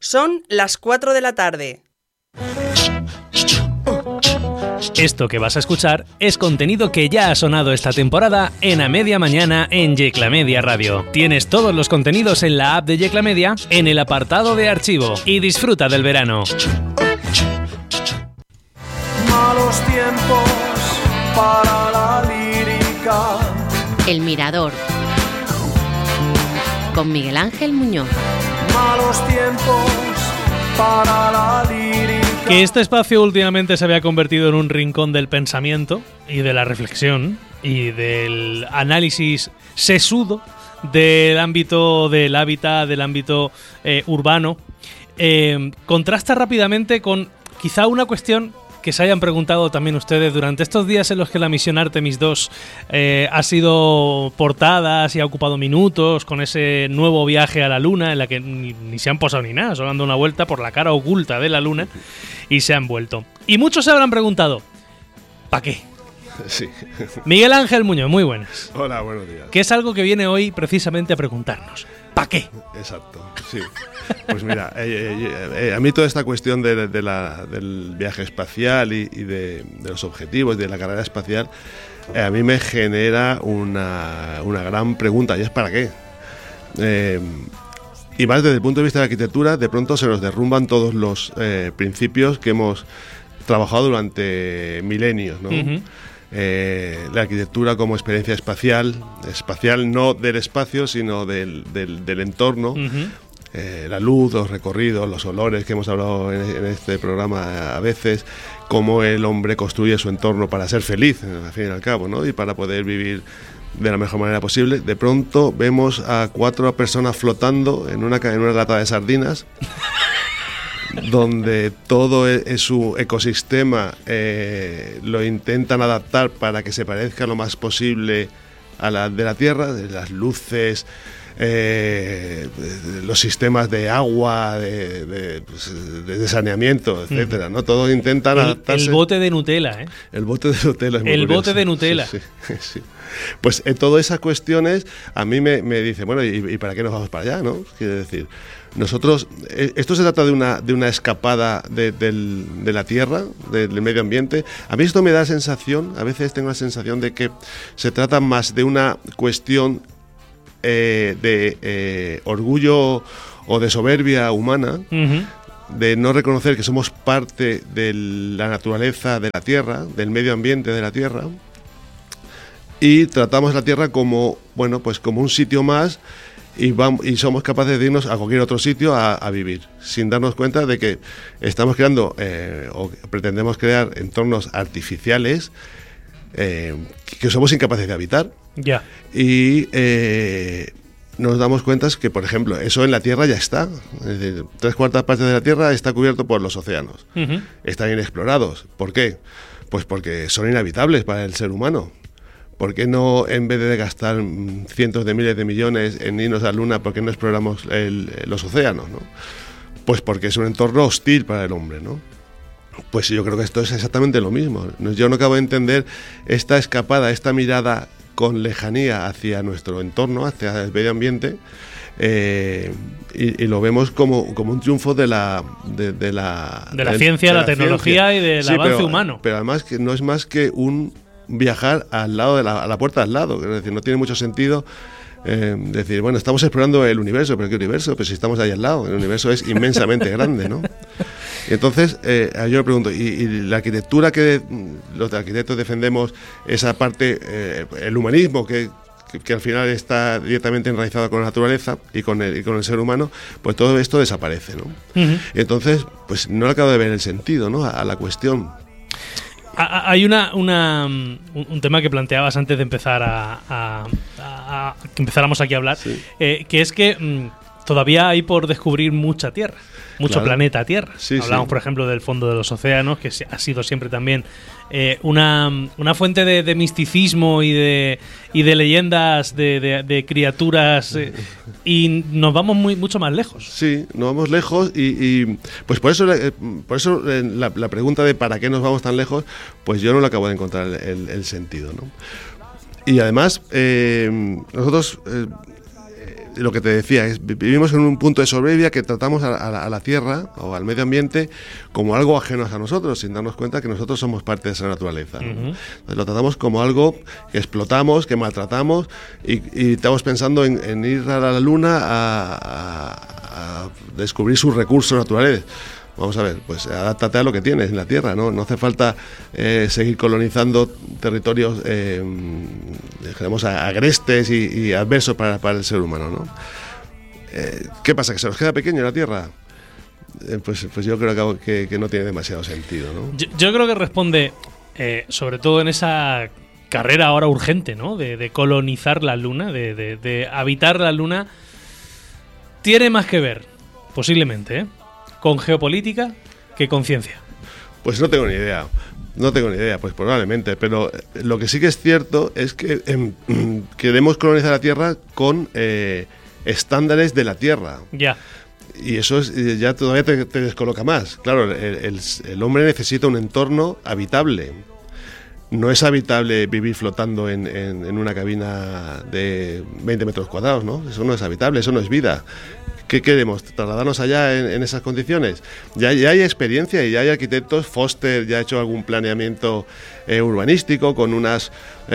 Son las 4 de la tarde. Esto que vas a escuchar es contenido que ya ha sonado esta temporada en A Media Mañana en Yecla Media Radio. Tienes todos los contenidos en la app de Yecla Media en el apartado de archivo y disfruta del verano. Malos tiempos para la lírica. El Mirador, con Miguel Ángel Muñoz. Malos tiempos para la lírica. Que este espacio últimamente se había convertido en un rincón del pensamiento y de la reflexión y del análisis sesudo del ámbito del hábitat, del ámbito urbano, contrasta rápidamente con quizá una cuestión que se hayan preguntado también ustedes durante estos días en los que la misión Artemis 2 ha sido portadas y ha ocupado minutos con ese nuevo viaje a la Luna en la que ni se han posado ni nada, solo han dado una vuelta por la cara oculta de la Luna y se han vuelto. Y muchos se habrán preguntado, ¿para qué? Sí. Miguel Ángel Muñoz, muy buenas. Hola, buenos días. Que es algo que viene hoy precisamente a preguntarnos. ¿Para qué? Exacto, sí. Pues mira, a mí toda esta cuestión del viaje espacial y de los objetivos de la carrera espacial, a mí me genera una gran pregunta, y es ¿para qué? Y más desde el punto de vista de la arquitectura, de pronto se nos derrumban todos los principios que hemos trabajado durante milenios, ¿no? Uh-huh. La arquitectura como experiencia espacial no del espacio, sino del entorno. Uh-huh. La luz, los recorridos, los olores que hemos hablado en este programa a veces, cómo el hombre construye su entorno para ser feliz, al fin y al cabo, ¿no? Y para poder vivir de la mejor manera posible. De pronto vemos a 4 personas flotando en una lata de sardinas donde todo su ecosistema lo intentan adaptar para que se parezca lo más posible a la de la Tierra, de las luces, los sistemas de agua, de saneamiento, etcétera, ¿no? Todos intentan adaptarse. El bote de Nutella, ¿eh? El bote de Nutella es muy curioso. Bote de Nutella. Sí, sí, sí. Pues todas esas cuestiones a mí me dicen, bueno, ¿y para qué nos vamos para allá, no? Quiere decir, nosotros, esto se trata de una escapada de la Tierra, del medio ambiente. A mí esto me da sensación, a veces tengo la sensación de que se trata más de una cuestión de orgullo o de soberbia humana, uh-huh, de no reconocer que somos parte de la naturaleza de la Tierra, del medio ambiente de la Tierra, y tratamos la Tierra como, bueno, pues como un sitio más, y somos capaces de irnos a cualquier otro sitio a vivir, sin darnos cuenta de que estamos creando o pretendemos crear entornos artificiales que somos incapaces de habitar. Ya. Y nos damos cuenta que, por ejemplo, eso en la Tierra ya está. Es decir, 3/4 partes de la Tierra está cubierto por los océanos. Uh-huh. Están inexplorados. ¿Por qué? Pues porque son inhabitables para el ser humano. ¿Por qué no, en vez de gastar cientos de miles de millones en irnos a la Luna, por qué no exploramos los océanos, ¿no? Pues porque es un entorno hostil para el hombre, ¿no? Pues yo creo que esto es exactamente lo mismo. Yo no acabo de entender esta escapada, esta mirada con lejanía hacia nuestro entorno, hacia el medio ambiente, y lo vemos como un triunfo de la ciencia, la tecnología y del avance humano. Pero además que no es más que un viajar al lado a la puerta al lado, es decir, no tiene mucho sentido decir, bueno, estamos explorando el universo, pero ¿qué universo? Pues si estamos ahí al lado, el universo es inmensamente grande, ¿no? Y entonces yo me pregunto, ¿y la arquitectura que los arquitectos defendemos, esa parte, el humanismo que al final está directamente enraizado con la naturaleza y con el ser humano, pues todo esto desaparece, ¿no? Uh-huh. Entonces, pues no le acabo de ver el sentido, ¿no? a la cuestión. Hay un tema que planteabas antes de empezar que empezáramos aquí a hablar, sí, que es que todavía hay por descubrir mucha Tierra, mucho planeta Tierra. Sí, hablamos, por ejemplo, del fondo de los océanos, que ha sido siempre también una fuente de misticismo y de leyendas de criaturas, y nos vamos mucho más lejos. Sí, nos vamos lejos y pues por eso la pregunta de ¿para qué nos vamos tan lejos? Pues yo no le acabo de encontrar el sentido, ¿no? Y además nosotros lo que te decía, vivimos en un punto de soberbia que tratamos a la tierra o al medio ambiente como algo ajeno a nosotros, sin darnos cuenta que nosotros somos parte de esa naturaleza, ¿no? Entonces, lo tratamos como algo que explotamos, que maltratamos y estamos pensando en ir a la Luna a descubrir sus recursos naturales. Vamos a ver, pues adáptate a lo que tienes en la Tierra, ¿no? No hace falta seguir colonizando territorios, digamos, agrestes y adversos para el ser humano, ¿no? ¿Qué pasa? ¿Que se nos queda pequeño la Tierra? Pues yo creo que no tiene demasiado sentido, ¿no? Yo creo que responde, sobre todo en esa carrera ahora urgente, ¿no? De colonizar la Luna, de habitar la Luna, tiene más que ver, posiblemente, con geopolítica que con ciencia. Pues no tengo ni idea. Pues probablemente, pero lo que sí que es cierto es que queremos colonizar la Tierra con estándares de la Tierra. Ya. Y eso ya todavía te descoloca más. Claro, el hombre necesita un entorno habitable. No es habitable vivir flotando en una cabina de 20 metros cuadrados, ¿no? Eso no es habitable, eso no es vida. ¿Qué queremos? ¿Trasladarnos allá en esas condiciones? Ya hay experiencia y ya hay arquitectos. Foster ya ha hecho algún planeamiento urbanístico con unas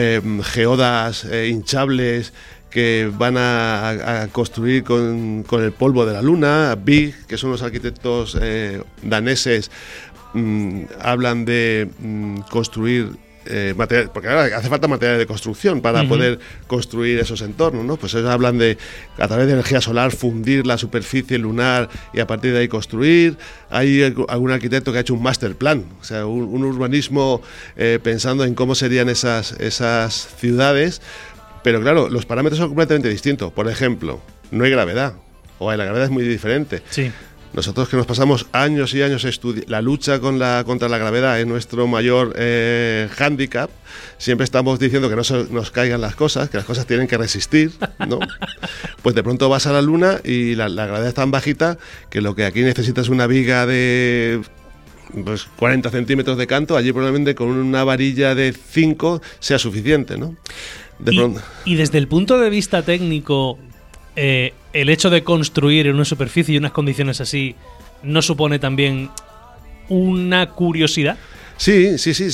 geodas hinchables que van a construir con el polvo de la Luna. Big, que son los arquitectos daneses, hablan de construir material, porque ahora hace falta material de construcción para poder construir esos entornos, ¿no? Pues ellos hablan de, a través de energía solar, fundir la superficie lunar y a partir de ahí construir. Hay algún arquitecto que ha hecho un master plan, o sea, un urbanismo pensando en cómo serían esas ciudades, pero claro, los parámetros son completamente distintos. Por ejemplo, no hay gravedad, o la gravedad es muy diferente. Sí. Nosotros que nos pasamos años y años la lucha contra la gravedad es nuestro mayor hándicap. Siempre estamos diciendo que no nos caigan las cosas, que las cosas tienen que resistir, ¿no? Pues de pronto vas a la Luna y la gravedad es tan bajita que lo que aquí necesitas es una viga de 40 centímetros de canto, allí probablemente con una varilla de 5 sea suficiente, ¿no? Y desde el punto de vista técnico, el hecho de construir en una superficie y unas condiciones así, ¿no supone también una curiosidad? Sí,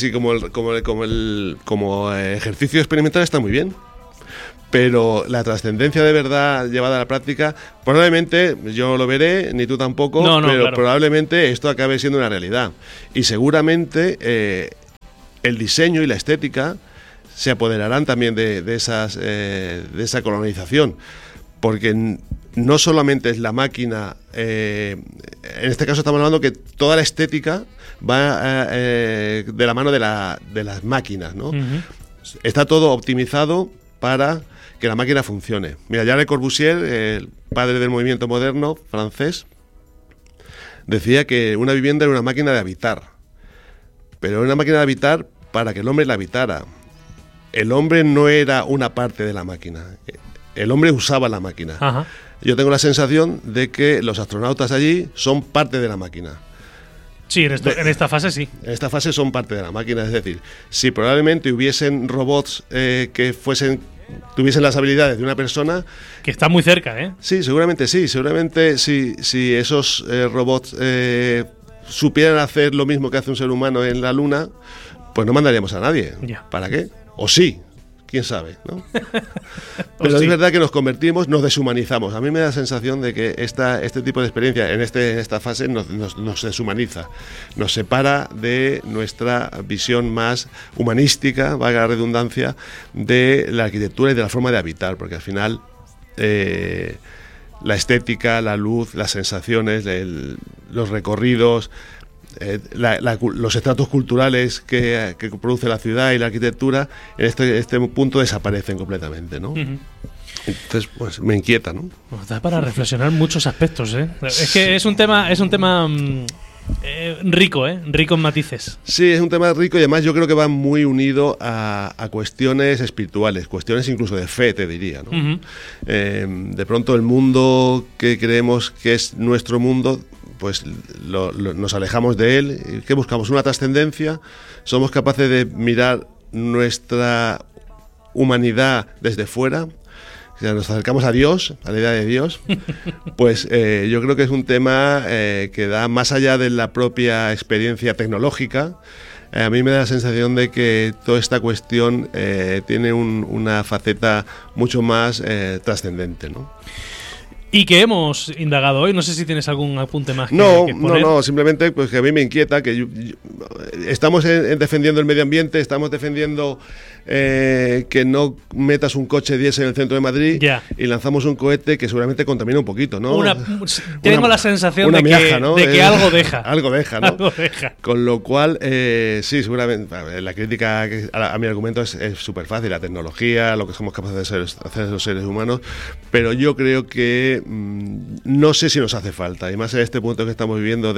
como ejercicio experimental está muy bien. Pero la trascendencia de verdad llevada a la práctica, probablemente, yo lo veré, ni tú tampoco, pero claro, probablemente esto acabe siendo una realidad. Y seguramente el diseño y la estética se apoderarán también de esa colonización. Porque no solamente es la máquina, en este caso estamos hablando que toda la estética va de la mano de las máquinas, ¿no? Está todo optimizado para que la máquina funcione. Mira, ya Le Corbusier, el padre del movimiento moderno francés, decía que una vivienda era una máquina de habitar, pero era una máquina de habitar para que el hombre la habitara. El hombre no era una parte de la máquina. El hombre usaba la máquina. Ajá. Yo tengo la sensación de que los astronautas allí son parte de la máquina. Sí, en esta fase sí. En esta fase son parte de la máquina. Es decir, si probablemente hubiesen robots que tuviesen las habilidades de una persona... Que está muy cerca, ¿eh? Sí, seguramente sí. Seguramente si esos robots supieran hacer lo mismo que hace un ser humano en la Luna, pues no mandaríamos a nadie. Ya. ¿Para qué? O sí. ¿Quién sabe? ¿No? Pero es verdad que nos convertimos, nos deshumanizamos. A mí me da la sensación de que este tipo de experiencia en esta fase nos deshumaniza, nos separa de nuestra visión más humanística, valga la redundancia, de la arquitectura y de la forma de habitar, porque al final la estética, la luz, las sensaciones, los recorridos, los estratos culturales que produce la ciudad y la arquitectura en este punto desaparecen completamente, ¿no? Entonces, pues me inquieta, ¿no? Nos da para reflexionar muchos aspectos, ¿eh? Es que es un tema rico, ¿eh? Rico en matices. Sí, es un tema rico y además yo creo que va muy unido a cuestiones espirituales, cuestiones incluso de fe, te diría, ¿no? De pronto el mundo que creemos que es nuestro mundo, pues nos alejamos de él. ¿Qué buscamos? Una trascendencia. Somos capaces de mirar nuestra humanidad desde fuera. si nos acercamos a Dios, a la idea de Dios, pues yo creo que es un tema que da más allá de la propia experiencia tecnológica. A mí me da la sensación de que toda esta cuestión tiene una faceta mucho más trascendente, ¿no? Y que hemos indagado hoy, no sé si tienes algún apunte más que poner. No, simplemente pues que a mí me inquieta que estamos defendiendo el medio ambiente, estamos defendiendo que no metas un coche diésel en el centro de Madrid y lanzamos un cohete que seguramente contamina un poquito, ¿no? Tengo la sensación de que algo deja. Algo deja, ¿no? Algo deja. Con lo cual, sí, seguramente la crítica a mi argumento es súper fácil, la tecnología, lo que somos capaces de hacer los seres humanos, pero yo creo que no sé si nos hace falta, y más en este punto que estamos viviendo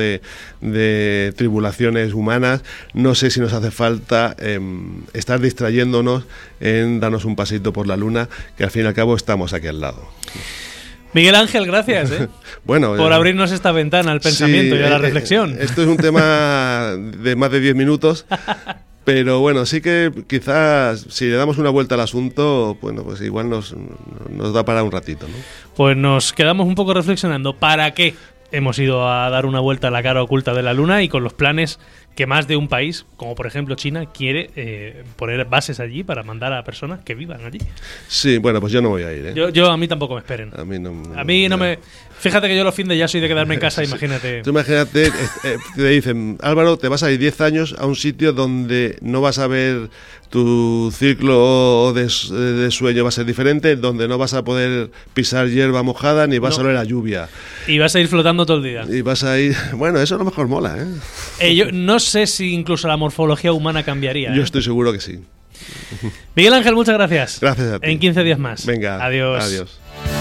de tribulaciones humanas, no sé si nos hace falta estar distrayéndonos en darnos un pasito por la luna, que al fin y al cabo estamos aquí al lado. Miguel Ángel, gracias bueno, por abrirnos esta ventana al pensamiento y a la reflexión. Esto es un tema de más de 10 minutos. Pero bueno, sí que quizás si le damos una vuelta al asunto, bueno, pues igual nos da para un ratito, ¿no? Pues nos quedamos un poco reflexionando. ¿Para qué hemos ido a dar una vuelta a la cara oculta de la Luna y con los planes que más de un país, como por ejemplo China, quiere poner bases allí para mandar a personas que vivan allí? Sí, bueno, pues yo no voy a ir, ¿eh? Yo a mí tampoco me esperen. A mí no me... Fíjate que yo los fines ya soy de quedarme en casa, imagínate. Tú imagínate, te dicen, Álvaro, te vas a ir 10 años a un sitio donde no vas a ver tu ciclo de sueño, va a ser diferente, donde no vas a poder pisar hierba mojada ni vas a oler a lluvia. Y vas a ir flotando todo el día. Y vas a ir... Bueno, eso a lo mejor mola, ¿eh? Yo no sé si incluso la morfología humana cambiaría. Yo estoy seguro que sí. Miguel Ángel, muchas gracias. Gracias a ti. En 15 días más. Venga. Adiós.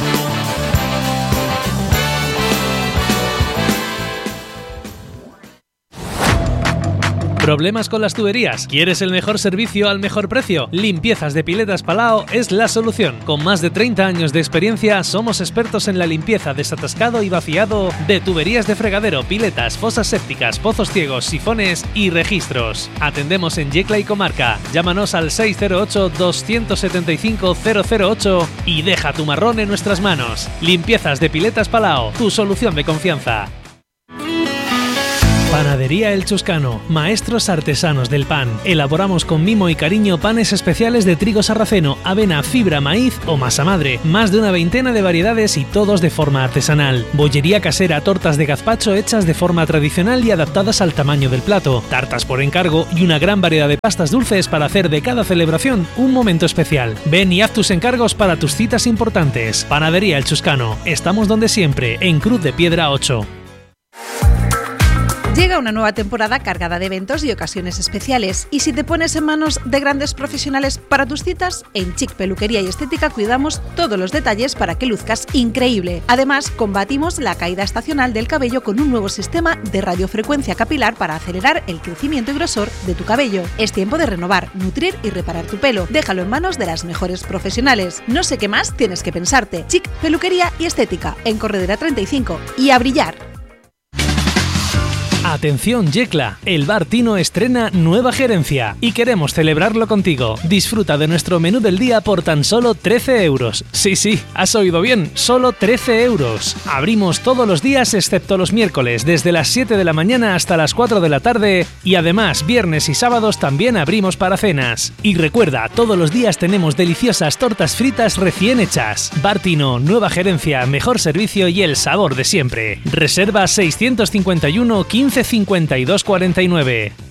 ¿Problemas con las tuberías? ¿Quieres el mejor servicio al mejor precio? Limpiezas de Piletas Palau es la solución. Con más de 30 años de experiencia, somos expertos en la limpieza, desatascado y vaciado de tuberías de fregadero, piletas, fosas sépticas, pozos ciegos, sifones y registros. Atendemos en Yecla y comarca. Llámanos al 608-275-008 y deja tu marrón en nuestras manos. Limpiezas de Piletas Palau, tu solución de confianza. Panadería El Chuscano, maestros artesanos del pan. Elaboramos con mimo y cariño panes especiales de trigo sarraceno, avena, fibra, maíz o masa madre. Más de una veintena de variedades y todos de forma artesanal. Bollería casera, tortas de gazpacho hechas de forma tradicional y adaptadas al tamaño del plato. Tartas por encargo y una gran variedad de pastas dulces para hacer de cada celebración un momento especial. Ven y haz tus encargos para tus citas importantes. Panadería El Chuscano. Estamos donde siempre, en Cruz de Piedra 8. Llega una nueva temporada cargada de eventos y ocasiones especiales, y si te pones en manos de grandes profesionales para tus citas, en Chic Peluquería y Estética cuidamos todos los detalles para que luzcas increíble. Además, combatimos la caída estacional del cabello con un nuevo sistema de radiofrecuencia capilar para acelerar el crecimiento y grosor de tu cabello. Es tiempo de renovar, nutrir y reparar tu pelo. Déjalo en manos de las mejores profesionales. No sé qué más tienes que pensarte. Chic Peluquería y Estética, en Corredera 35. Y a brillar. Atención Yecla, el Bar Tino estrena nueva gerencia y queremos celebrarlo contigo. Disfruta de nuestro menú del día por tan solo 13 euros. Sí, has oído bien, solo 13 euros. Abrimos todos los días excepto los miércoles, desde las 7 de la mañana hasta las 4 de la tarde, y además viernes y sábados también abrimos para cenas. Y recuerda, todos los días tenemos deliciosas tortas fritas recién hechas. Bar Tino, nueva gerencia, mejor servicio y el sabor de siempre. Reserva 651 15 52 49.